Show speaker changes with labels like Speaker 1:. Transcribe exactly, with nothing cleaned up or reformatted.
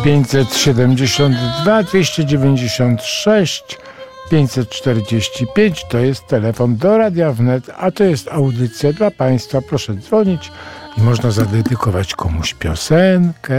Speaker 1: pięćset siedemdziesiąt dwa dwieście dziewięćdziesiąt sześć pięćset czterdzieści pięć to jest telefon do Radia Wnet, a to jest audycja dla Państwa. Proszę dzwonić i można zadedykować komuś piosenkę.